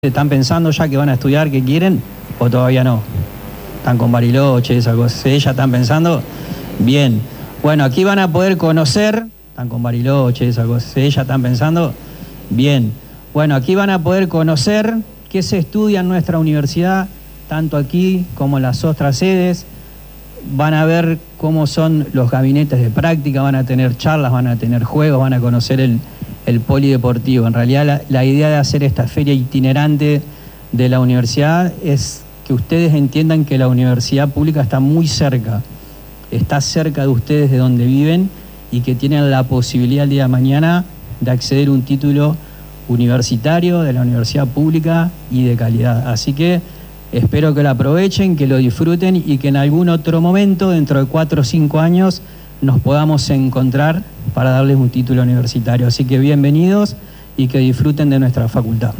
¿Están pensando ya que van a estudiar, que quieren, o todavía no? ¿Están con Bariloche, esas cosas? ¿Sí? ¿Ya están pensando? Bien. Bueno, aquí van a poder conocer... ¿Están con Bariloche, esas cosas? ¿Sí? ¿Ya están pensando? Bien. Bueno, aquí van a poder conocer qué se estudia en nuestra universidad, tanto aquí como en las otras sedes. Van a ver cómo son los gabinetes de práctica, van a tener charlas, van a tener juegos, van a conocer el polideportivo. En realidad la idea de hacer esta feria itinerante de la universidad es que ustedes entiendan que la universidad pública está muy cerca, está cerca de ustedes, de donde viven, y que tienen la posibilidad el día de mañana de acceder a un título universitario de la universidad pública y de calidad. Así que espero que lo aprovechen, que lo disfruten y que en algún otro momento, dentro de 4 o 5 años, nos podamos encontrar para darles un título universitario. Así que bienvenidos y que disfruten de nuestra facultad.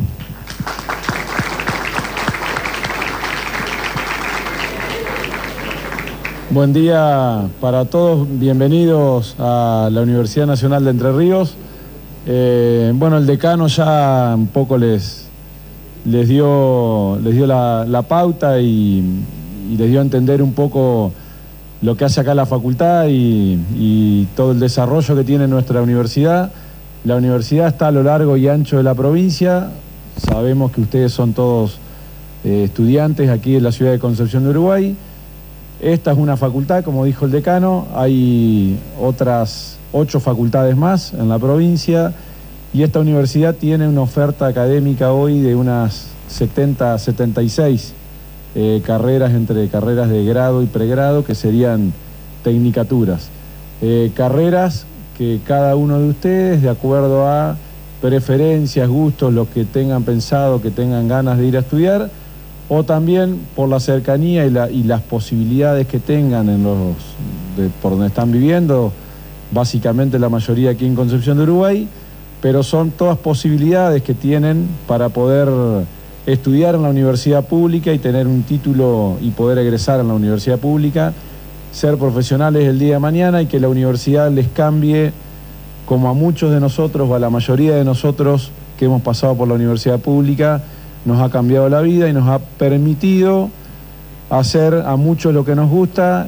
Buen día para todos, bienvenidos a la Universidad Nacional de Entre Ríos. Bueno, el decano ya un poco les dio la pauta y les dio a entender un poco lo que hace acá la facultad y todo el desarrollo que tiene nuestra universidad. La universidad está a lo largo y ancho de la provincia. Sabemos que ustedes son todos estudiantes aquí en la ciudad de Concepción de Uruguay. Esta es una facultad, como dijo el decano, hay otras 8 facultades más en la provincia y esta universidad tiene una oferta académica hoy de unas 70, 76 carreras, entre carreras de grado y pregrado, que serían tecnicaturas. Carreras que cada uno de ustedes, de acuerdo a preferencias, gustos, los que tengan pensado, que tengan ganas de ir a estudiar, o también por la cercanía y las posibilidades que tengan por donde están viviendo, básicamente la mayoría aquí en Concepción de Uruguay, pero son todas posibilidades que tienen para poder estudiar en la universidad pública y tener un título y poder egresar en la universidad pública, ser profesionales el día de mañana y que la universidad les cambie, como a muchos de nosotros o a la mayoría de nosotros que hemos pasado por la universidad pública, nos ha cambiado la vida y nos ha permitido hacer a muchos lo que nos gusta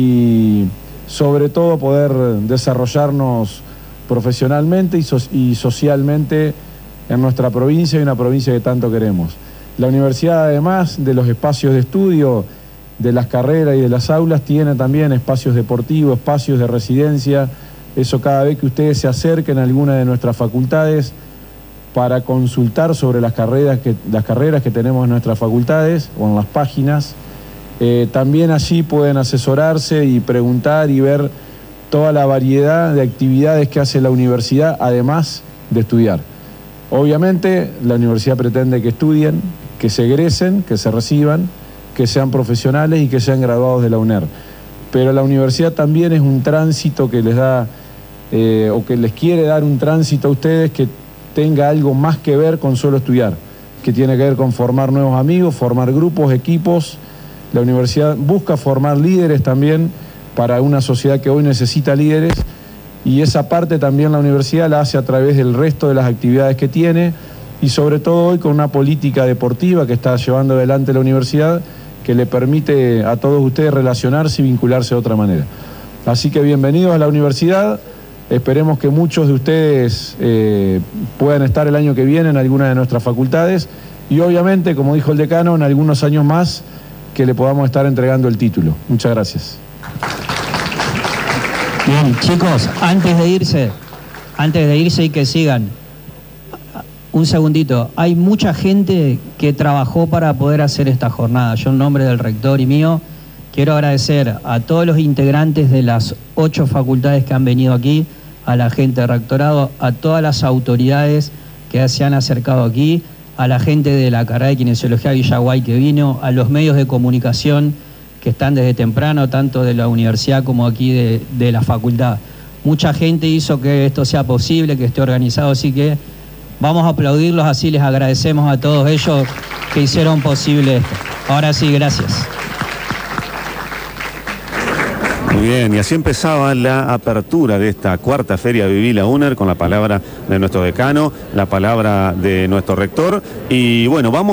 y sobre todo poder desarrollarnos profesionalmente y socialmente en nuestra provincia y una provincia que tanto queremos. La universidad, además de los espacios de estudio, de las carreras y de las aulas, tiene también espacios deportivos, espacios de residencia. Eso cada vez que ustedes se acerquen a alguna de nuestras facultades para consultar sobre las carreras que tenemos en nuestras facultades o en las páginas, también allí pueden asesorarse y preguntar y ver toda la variedad de actividades que hace la universidad, además de estudiar. Obviamente, la universidad pretende que estudien, que se egresen, que se reciban, que sean profesionales y que sean graduados de la UNER. Pero la universidad también es un tránsito que les da, o que les quiere dar un tránsito a ustedes que tenga algo más que ver con solo estudiar, que tiene que ver con formar nuevos amigos, formar grupos, equipos. La universidad busca formar líderes también para una sociedad que hoy necesita líderes, y esa parte también la universidad la hace a través del resto de las actividades que tiene y sobre todo hoy con una política deportiva que está llevando adelante la universidad que le permite a todos ustedes relacionarse y vincularse de otra manera. Así que bienvenidos a la universidad, esperemos que muchos de ustedes puedan estar el año que viene en alguna de nuestras facultades y obviamente, como dijo el decano, en algunos años más que le podamos estar entregando el título. Muchas gracias. Bien, chicos, antes de irse y que sigan, un segundito. Hay mucha gente que trabajó para poder hacer esta jornada. Yo, en nombre del rector y mío, quiero agradecer a todos los integrantes de las 8 facultades que han venido aquí, a la gente de rectorado, a todas las autoridades que se han acercado aquí, a la gente de la carrera de Kinesiología Villaguay que vino, a los medios de comunicación que están desde temprano, tanto de la universidad como aquí de la facultad. Mucha gente hizo que esto sea posible, que esté organizado, así que vamos a aplaudirlos, así les agradecemos a todos ellos que hicieron posible esto. Ahora sí, gracias. Muy bien, y así empezaba la apertura de esta cuarta feria Viví la UNER con la palabra de nuestro decano, la palabra de nuestro rector, y bueno, vamos